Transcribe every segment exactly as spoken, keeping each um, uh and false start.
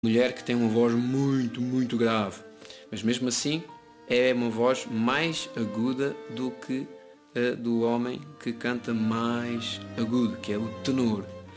Mulher que tem uma voz muito, muito grave, mas mesmo assim é uma voz mais aguda do que a do homem que canta mais agudo, que é o tenor.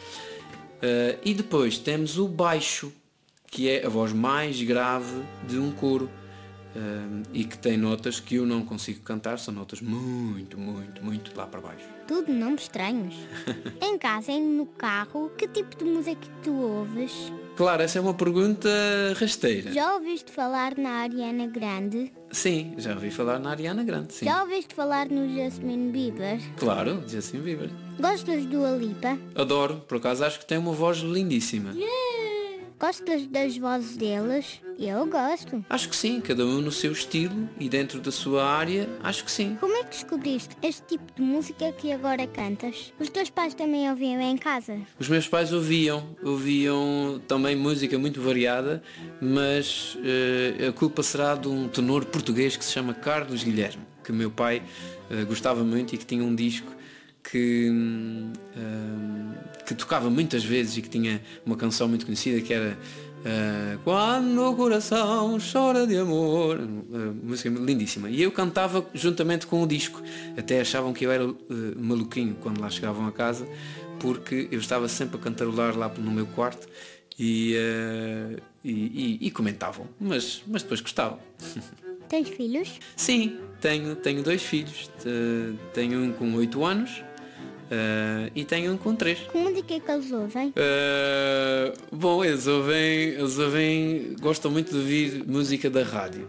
Uh, e depois temos o baixo, que é a voz mais grave de um coro, uh, e que tem notas que eu não consigo cantar, são notas muito, muito, muito lá para baixo. Tudo nomes estranhos. Em casa e no carro, que tipo de música tu ouves? Claro, essa é uma pergunta rasteira. Já ouviste falar na Ariana Grande? Sim, já ouvi falar na Ariana Grande, sim. Já ouviste falar no Justin Bieber? Claro, Justin Bieber. Gostas do Dua Lipa? Adoro, por acaso acho que tem uma voz lindíssima. Yeah! Gostas das vozes deles? Eu gosto. Acho que sim, cada um no seu estilo e dentro da sua área, acho que sim. Como é que descobriste este tipo de música que agora cantas? Os teus pais também ouviam em casa? Os meus pais ouviam, ouviam também música muito variada, mas uh, a culpa será de um tenor português que se chama Carlos Guilherme, que meu pai uh, gostava muito e que tinha um disco que, uh, que tocava muitas vezes e que tinha uma canção muito conhecida que era uh, Quando o coração chora de amor, uh, música lindíssima, e eu cantava juntamente com o disco. Até achavam que eu era uh, maluquinho quando lá chegavam a casa, porque eu estava sempre a cantarolar lá no meu quarto e, uh, e, e, e comentavam, mas, mas depois gostavam. Tens filhos? Sim, tenho, tenho dois filhos, tenho um com oito anos uh, e tenho um com três. Que música é que eles ouvem? Uh, bom, eles ouvem, eles ouvem, gostam muito de ouvir música da rádio.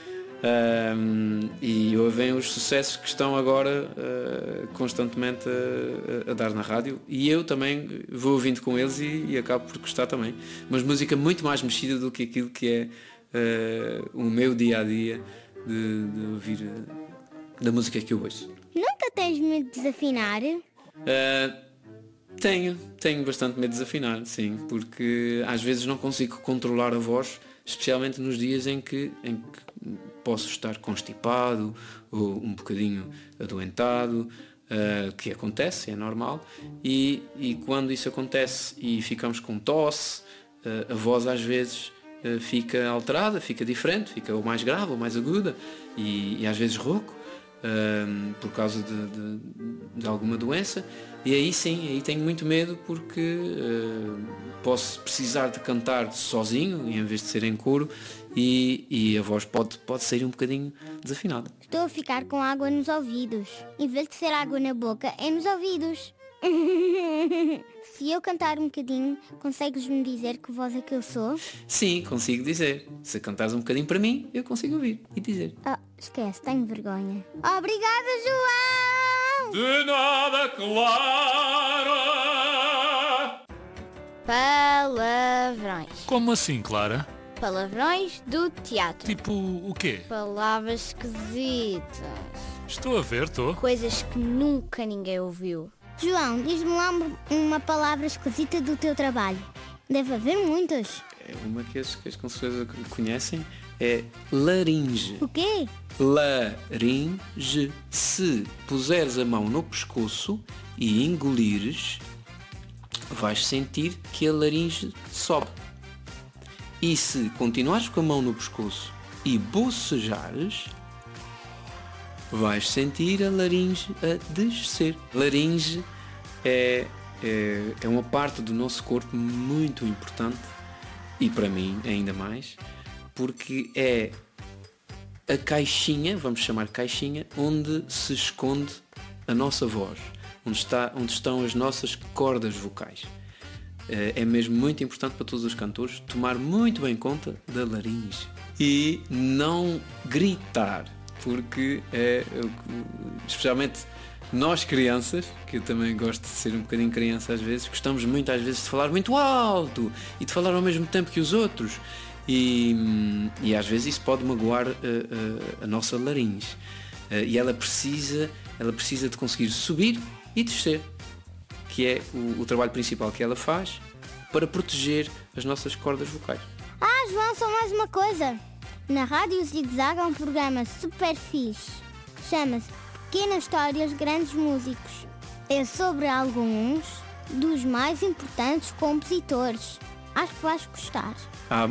Uh, e ouvem os sucessos que estão agora uh, constantemente a, a dar na rádio, e eu também vou ouvindo com eles e, e acabo por gostar também, mas música muito mais mexida do que aquilo que é uh, o meu dia a dia de, de ouvir uh, da música que eu ouço. Nunca tens medo de desafinar? Uh, tenho, tenho bastante medo de desafinar, sim, porque às vezes não consigo controlar a voz, especialmente nos dias em que, em que posso estar constipado ou um bocadinho adoentado, uh, que acontece, é normal, e, e quando isso acontece e ficamos com tosse, uh, a voz às vezes uh, fica alterada, fica diferente, fica ou mais grave ou mais aguda, e, e às vezes rouco, uh, por causa de, de, de alguma doença, e aí sim, aí tenho muito medo, porque uh, posso precisar de cantar sozinho em vez de ser em coro, e, e a voz pode, pode sair um bocadinho desafinada. Estou a ficar com água nos ouvidos. Em vez de ser água na boca, é nos ouvidos. Se eu cantar um bocadinho, consegues-me dizer que voz é que eu sou? Sim, consigo dizer. Se cantares um bocadinho para mim, eu consigo ouvir e dizer. Ah, esquece, tenho vergonha. Obrigada, João! De nada, Clara! Palavrões. Como assim, Clara? Palavrões do teatro. Tipo o quê? Palavras esquisitas. Estou a ver, estou. Coisas que nunca ninguém ouviu. João, diz-me lá uma palavra esquisita do teu trabalho. Deve haver muitas. É uma que as, que as com certeza conhecem, é laringe. O quê? Laringe. Se puseres a mão no pescoço e engolires, vais sentir que a laringe sobe. E se continuares com a mão no pescoço e bocejares, vais sentir a laringe a descer. Laringe é, é, é uma parte do nosso corpo muito importante, e para mim ainda mais, porque é a caixinha, vamos chamar caixinha, onde se esconde a nossa voz, onde, está, onde estão as nossas cordas vocais. É mesmo muito importante para todos os cantores tomar muito bem conta da laringe e não gritar, porque é, especialmente nós crianças, que eu também gosto de ser um bocadinho criança às vezes, gostamos muito às vezes de falar muito alto e de falar ao mesmo tempo que os outros, e, e às vezes isso pode magoar a, a, a nossa laringe, e ela precisa, ela precisa de conseguir subir e descer, que é o, o trabalho principal que ela faz para proteger as nossas cordas vocais. Ah, João, só mais uma coisa. Na Rádio Zig Zag há um programa super fixe. Chama-se Pequenas Histórias, Grandes Músicos. É sobre alguns dos mais importantes compositores. Acho que vais gostar. Há